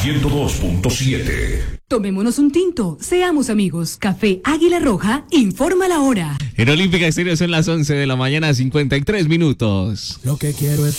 102.7. Tomémonos un tinto, seamos amigos. Café Águila Roja informa la hora. En Olímpica Estéreo son las 11 de la mañana, 53 minutos. Lo que quiero es